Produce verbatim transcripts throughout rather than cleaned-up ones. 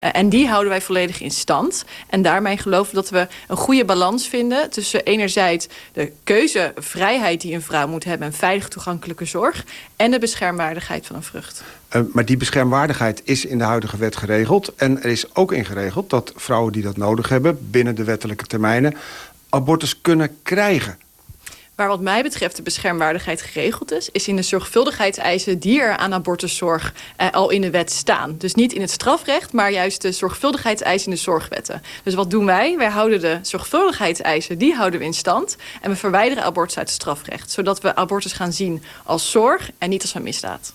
Uh, en die houden wij volledig in stand. En daarmee geloven we dat we een goede balans vinden tussen enerzijds de keuzevrijheid die een vrouw moet hebben en veilige toegankelijke zorg en de beschermwaardigheid van een vrucht. Uh, maar die beschermwaardigheid is in de huidige wet geregeld. En er is ook in geregeld dat vrouwen die dat nodig hebben binnen de wettelijke termijnen abortus kunnen krijgen. Maar wat mij betreft de beschermwaardigheid geregeld is, is in de zorgvuldigheidseisen die er aan abortuszorg eh, al in de wet staan. Dus niet in het strafrecht, maar juist de zorgvuldigheidseisen in de zorgwetten. Dus wat doen wij? Wij houden de zorgvuldigheidseisen, die houden we in stand. En we verwijderen abortus uit het strafrecht. Zodat we abortus gaan zien als zorg en niet als een misdaad.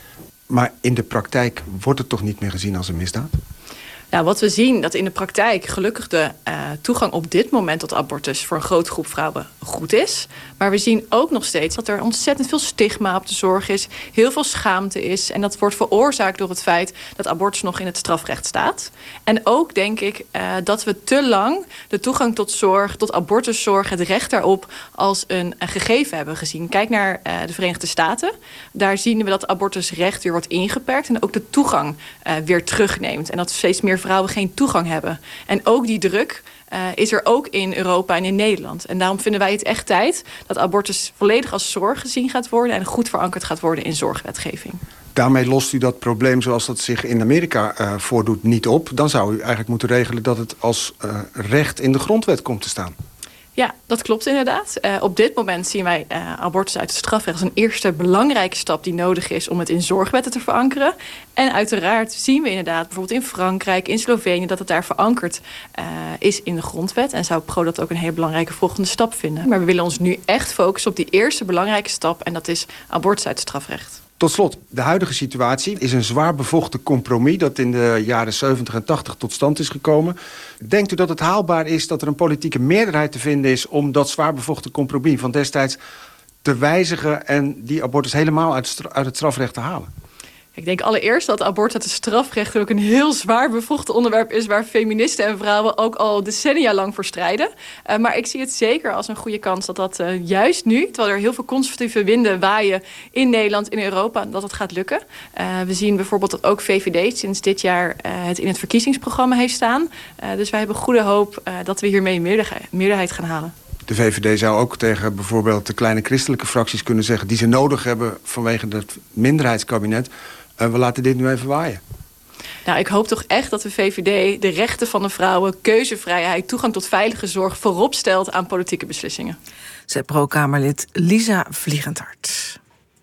Maar in de praktijk wordt het toch niet meer gezien als een misdaad? Nou, wat we zien, dat in de praktijk gelukkig de uh, toegang op dit moment tot abortus voor een grote groep vrouwen goed is. Maar we zien ook nog steeds dat er ontzettend veel stigma op de zorg is. Heel veel schaamte is. En dat wordt veroorzaakt door het feit dat abortus nog in het strafrecht staat. En ook denk ik uh, dat we te lang de toegang tot zorg, tot abortuszorg, het recht daarop als een, een gegeven hebben gezien. Kijk naar uh, de Verenigde Staten. Daar zien we dat abortusrecht weer wordt ingeperkt en ook de toegang uh, weer terugneemt. En dat steeds meer vrouwen geen toegang hebben. En ook die druk uh, is er ook in Europa en in Nederland. En daarom vinden wij het echt tijd dat abortus volledig als zorg gezien gaat worden en goed verankerd gaat worden in zorgwetgeving. Daarmee lost u dat probleem zoals dat zich in Amerika uh, voordoet niet op. Dan zou u eigenlijk moeten regelen dat het als uh, recht in de grondwet komt te staan. Ja, dat klopt inderdaad. Uh, op dit moment zien wij uh, abortus uit het strafrecht als een eerste belangrijke stap die nodig is om het in zorgwetten te verankeren. En uiteraard zien we inderdaad bijvoorbeeld in Frankrijk, in Slovenië, dat het daar verankerd uh, is in de grondwet. En zou Pro dat ook een hele belangrijke volgende stap vinden. Maar we willen ons nu echt focussen op die eerste belangrijke stap en dat is abortus uit het strafrecht. Tot slot, de huidige situatie is een zwaar bevochten compromis dat in de jaren zeventig en tachtig tot stand is gekomen. Denkt u dat het haalbaar is dat er een politieke meerderheid te vinden is om dat zwaar bevochten compromis van destijds te wijzigen en die abortus helemaal uit het strafrecht te halen? Ik denk allereerst dat abortus uit het strafrecht ook een heel zwaar bevochten onderwerp is waar feministen en vrouwen ook al decennia lang voor strijden. Uh, maar ik zie het zeker als een goede kans dat dat uh, juist nu, terwijl er heel veel conservatieve winden waaien in Nederland, in Europa, dat het gaat lukken. Uh, we zien bijvoorbeeld dat ook V V D sinds dit jaar uh, het in het verkiezingsprogramma heeft staan. Uh, dus wij hebben goede hoop uh, dat we hiermee een meerderheid, meerderheid gaan halen. De V V D zou ook tegen bijvoorbeeld de kleine christelijke fracties kunnen zeggen die ze nodig hebben vanwege het minderheidskabinet. Uh, we laten dit nu even waaien. Nou, ik hoop toch echt dat de V V D de rechten van de vrouwen, keuzevrijheid, toegang tot veilige zorg voorop stelt aan politieke beslissingen. Zei Pro-Kamerlid Lisa Vliegendhart.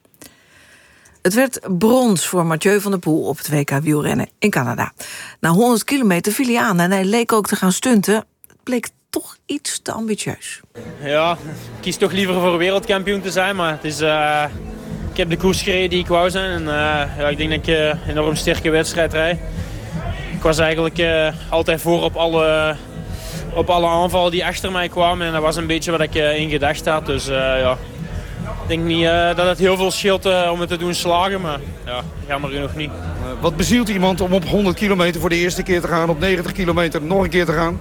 Het werd brons voor Mathieu van der Poel op het W K wielrennen in Canada. Na honderd kilometer viel hij aan en hij leek ook te gaan stunten. Het bleek toch iets te ambitieus. Ja, ik kies toch liever voor wereldkampioen te zijn, maar het is... Uh... Ik heb de koers gereden die ik wou zijn en uh, ja, ik denk dat ik een uh, enorm sterke wedstrijd rijd. Ik was eigenlijk uh, altijd voor op alle, op alle aanvallen die achter mij kwamen en dat was een beetje wat ik uh, in gedacht had. Dus uh, ja, ik denk niet uh, dat het heel veel scheelt uh, om het te doen slagen, maar ja, jammer genoeg niet. Uh, wat bezielt iemand om op honderd kilometer voor de eerste keer te gaan, op negentig kilometer nog een keer te gaan?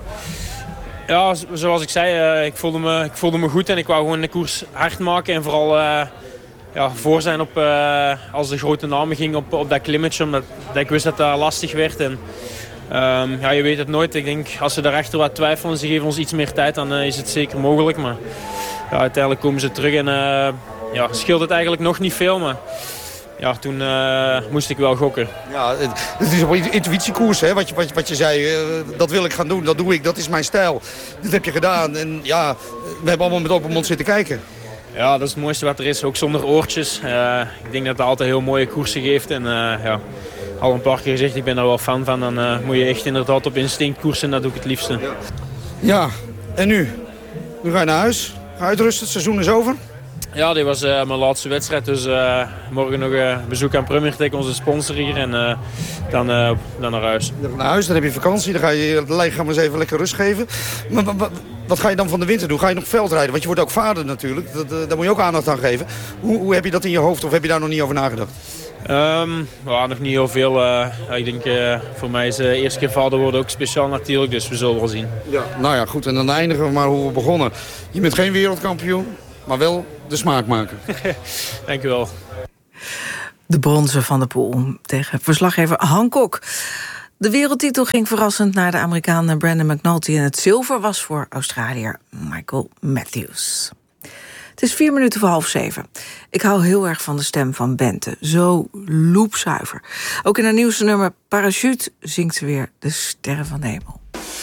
Ja, zoals ik zei, uh, ik, voelde me, ik voelde me goed en ik wou gewoon de koers hard maken en vooral... Uh, Ja, voor zijn op, uh, als de grote namen ging op, op dat klimmetje, omdat dat ik wist dat dat lastig werd. En, um, ja, je weet het nooit. Ik denk, als ze daarachter wat twijfelen, ze geven ons iets meer tijd, dan uh, is het zeker mogelijk. Maar ja, uiteindelijk komen ze terug en uh, ja, scheelt het eigenlijk nog niet veel. Maar ja, toen uh, moest ik wel gokken. Ja, het, het is een intuïtiekoers, hè? Wat, je, wat, je, wat je zei. Uh, dat wil ik gaan doen, dat doe ik, dat is mijn stijl. Dit heb je gedaan en ja, we hebben allemaal met open mond zitten kijken. Ja, dat is het mooiste wat er is, ook zonder oortjes. Uh, ik denk dat het altijd heel mooie koersen geeft. En uh, ja, al een paar keer gezegd, ik ben daar wel fan van. Dan uh, moet je echt inderdaad op instinct koersen, dat doe ik het liefste. Ja, ja. En nu? Nu ga je naar huis, ga uitrusten, het seizoen is over. Ja, dit was uh, mijn laatste wedstrijd. Dus uh, morgen nog een bezoek aan Premier Tech, onze sponsor hier. En uh, dan, uh, dan naar huis. Naar huis, dan heb je vakantie. Dan ga je het lichaam eens even lekker rust geven. Maar wat, wat ga je dan van de winter doen? Ga je nog veldrijden? Want je wordt ook vader natuurlijk. Dat, uh, daar moet je ook aandacht aan geven. Hoe, hoe heb je dat in je hoofd of heb je daar nog niet over nagedacht? Um, ja, nog niet heel veel. Uh, ik denk, uh, voor mij is de uh, eerste keer vader worden ook speciaal natuurlijk. Dus we zullen wel zien. Ja. Nou ja, goed. En dan eindigen we maar hoe we begonnen. Je bent geen wereldkampioen, maar wel de smaak maken. Dank u wel. De bronzen van de Poel tegen verslaggever Han Kok. De wereldtitel ging verrassend naar de Amerikaan Brandon McNulty... en het zilver was voor Australiër Michael Matthews. Het is vier minuten voor half zeven. Ik hou heel erg van de stem van Bente. Zo loepzuiver. Ook in haar nieuwste nummer Parachute zingt ze weer de sterren van de hemel.